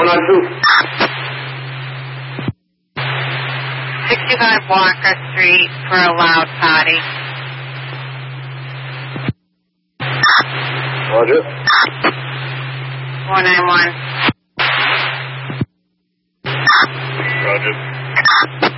102. 65 Walker Street for a loud party. Roger. 491. Roger.